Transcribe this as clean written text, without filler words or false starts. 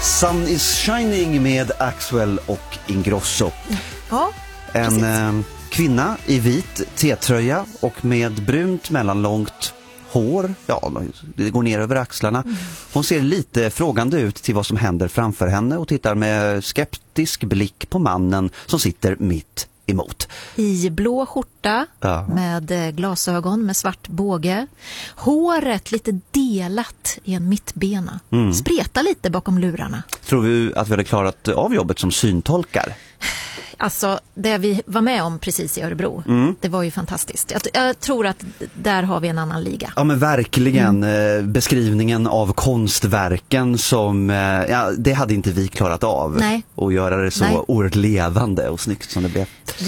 Sun is shining med Axwell och Ingrosso. Ja, en kvinna i vit T-tröja och med brunt mellanlångt hår. Ja, det går ner över axlarna. Hon ser lite frågande ut till vad som händer framför henne och tittar med skeptisk blick på mannen som sitter mitt emot. I blå skjorta med glasögon med svart båge. Håret lite delat i en mittbena. Spreta lite bakom lurarna. Tror vi att vi hade klarat av jobbet som syntolkar? Alltså, det vi var med om precis i Örebro, det var ju fantastiskt. Jag tror att där har vi en annan liga. Ja, men verkligen. Beskrivningen av konstverken som, det hade inte vi klarat av. Nej. Och göra det så oerhört levande och snyggt som det blev.